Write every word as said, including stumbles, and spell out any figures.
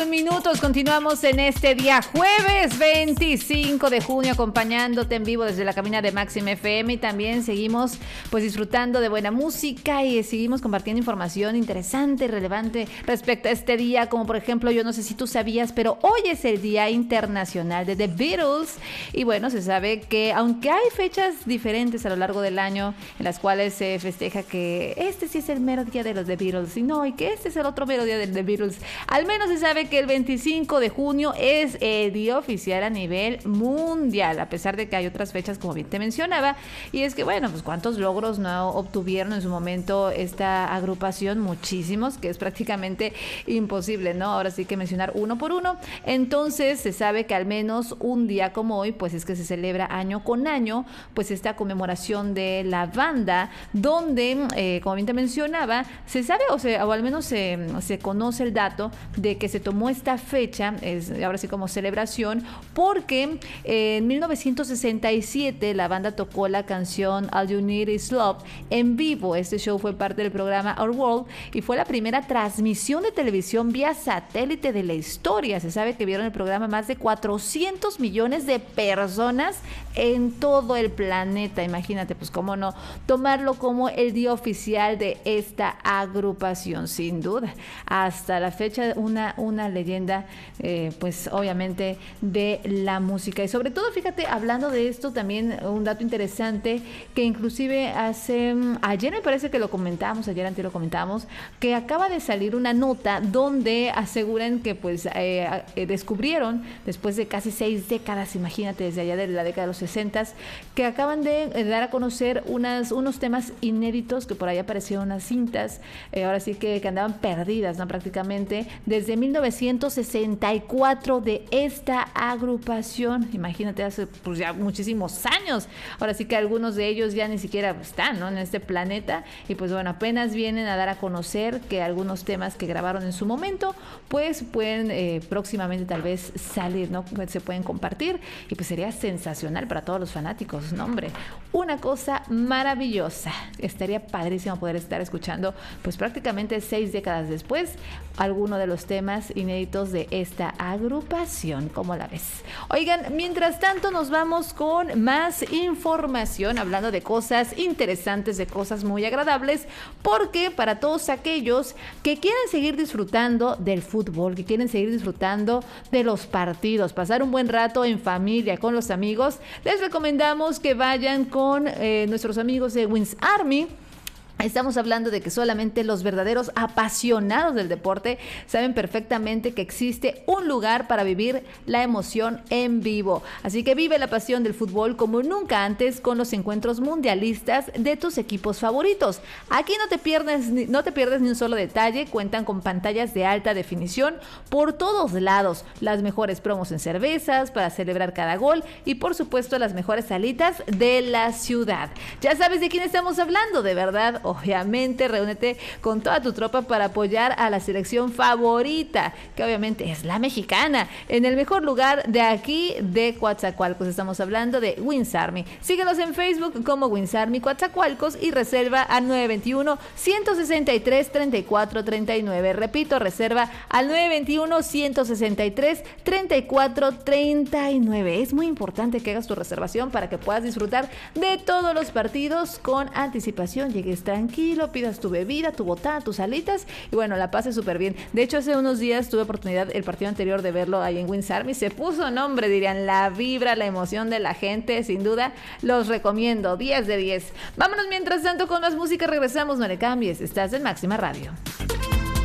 Minutos, continuamos en este día jueves veinticinco de junio acompañándote en vivo desde la cabina de Máxima F M y también seguimos pues disfrutando de buena música y seguimos compartiendo información interesante y relevante respecto a este día, como por ejemplo, yo no sé si tú sabías, pero hoy es el Día Internacional de The Beatles y bueno, se sabe que aunque hay fechas diferentes a lo largo del año en las cuales se festeja que este sí es el mero día de los The Beatles y no, y que este es el otro mero día de The Beatles, al menos se sabe que el veinticinco de junio es el día oficial a nivel mundial, a pesar de que hay otras fechas como bien te mencionaba, y es que bueno, pues cuántos logros no obtuvieron en su momento esta agrupación, muchísimos, que es prácticamente imposible, ¿no? Ahora sí que mencionar uno por uno. Entonces se sabe que al menos un día como hoy, pues es que se celebra año con año, pues esta conmemoración de la banda, donde, eh, como bien te mencionaba, se sabe, o, sea, o al menos se, se conoce el dato de que se tomó esta fecha, es ahora sí como celebración, porque eh, en mil novecientos sesenta y siete la banda tocó la canción All You Need Is Love en vivo. Este show fue parte del programa Our World y fue la primera transmisión de televisión vía satélite de la historia. Se sabe que vieron el programa más de cuatrocientos millones de personas en todo el planeta. Imagínate, pues cómo no tomarlo como el día oficial de esta agrupación, sin duda. Hasta la fecha una, una leyenda, eh, pues obviamente de la música. Y sobre todo, fíjate, hablando de esto, también un dato interesante que inclusive hace, ayer me parece que lo comentábamos, ayer antes lo comentábamos, que acaba de salir una nota donde aseguran que pues eh, eh, descubrieron, después de casi seis décadas, imagínate, desde allá de la década de los sesentas, que acaban de eh, dar a conocer unas, unos temas inéditos que por ahí aparecieron unas cintas, eh, ahora sí que, que andaban perdidas, ¿no? Prácticamente desde mil novecientos sesenta y cuatro de esta agrupación. Imagínate, hace pues ya muchísimos años. Ahora sí que algunos de ellos ya ni siquiera están, ¿no?, en este planeta y pues bueno, apenas vienen a dar a conocer que algunos temas que grabaron en su momento pues pueden eh, próximamente tal vez salir, ¿no? Se pueden compartir y pues sería sensacional para todos los fanáticos, ¿no? Hombre, una cosa maravillosa. Estaría padrísimo poder estar escuchando pues prácticamente seis décadas después alguno de los temas inéditos de esta agrupación. ¿Cómo la ves? Oigan, mientras tanto nos vamos con más información, hablando de cosas interesantes, de cosas muy agradables, porque para todos aquellos que quieren seguir disfrutando del fútbol, que quieren seguir disfrutando de los partidos, pasar un buen rato en familia, con los amigos, les recomendamos que vayan con eh, nuestros amigos de Wings Army. Estamos hablando de que solamente los verdaderos apasionados del deporte saben perfectamente que existe un lugar para vivir la emoción en vivo. Así que vive la pasión del fútbol como nunca antes con los encuentros mundialistas de tus equipos favoritos. Aquí no te pierdes, no te pierdes ni un solo detalle. Cuentan con pantallas de alta definición por todos lados, las mejores promos en cervezas para celebrar cada gol y por supuesto las mejores salitas de la ciudad. Ya sabes de quién estamos hablando, de verdad. Obviamente, reúnete con toda tu tropa para apoyar a la selección favorita, que obviamente es la mexicana, en el mejor lugar de aquí de Coatzacoalcos. Estamos hablando de Wings Army. Síguenos en Facebook como Wings Army Coatzacoalcos y reserva al nueve veintiuno, ciento sesenta y tres, treinta y cuatro treinta y nueve. Repito, reserva al nueve veintiuno, ciento sesenta y tres, treinta y cuatro treinta y nueve. Es muy importante que hagas tu reservación para que puedas disfrutar de todos los partidos con anticipación. Llegues tranquilo, pidas tu bebida, tu botada, tus alitas y bueno, la pases súper bien. De hecho, hace unos días tuve oportunidad, el partido anterior, de verlo ahí en Wings Army. Se puso nombre, dirían, la vibra, la emoción de la gente, sin duda, los recomiendo, diez de diez. Vámonos mientras tanto con más música, regresamos, no le cambies, estás en Máxima Radio.